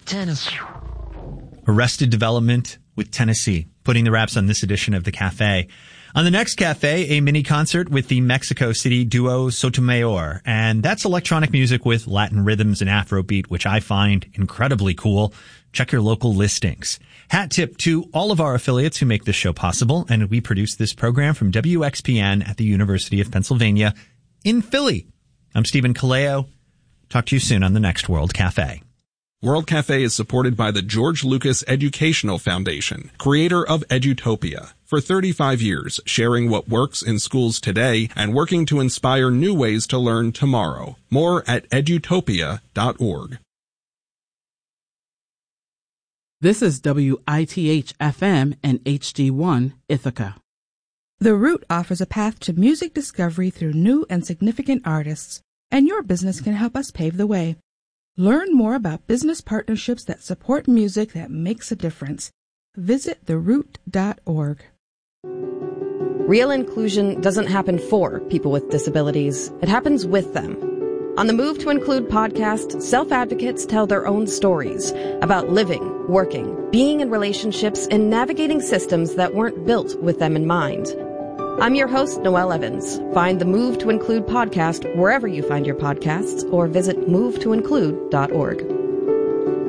Tennessee. Arrested Development with Tennessee, putting the wraps on this edition of The Cafe. On the next Cafe, a mini concert with the Mexico City duo Sotomayor. And that's electronic music with Latin rhythms and Afrobeat, which I find incredibly cool. Check your local listings. Hat tip to all of our affiliates who make this show possible. And we produce this program from WXPN at the University of Pennsylvania in Philly. I'm Stephen Kaleo. Talk to you soon on the next World Cafe. World Cafe is supported by the George Lucas Educational Foundation, creator of Edutopia. For 35 years, sharing what works in schools today and working to inspire new ways to learn tomorrow. More at edutopia.org. This is WITH-FM and HD1 Ithaca. The Root offers a path to music discovery through new and significant artists, and your business can help us pave the way. Learn more about business partnerships that support music that makes a difference. Visit theroot.org. Real inclusion doesn't happen for people with disabilities. It happens with them. On the Move to Include podcast, self-advocates tell their own stories about living, working, being in relationships, and navigating systems that weren't built with them in mind. I'm your host, Noelle Evans. Find the Move to Include podcast wherever you find your podcasts or visit movetoinclude.org.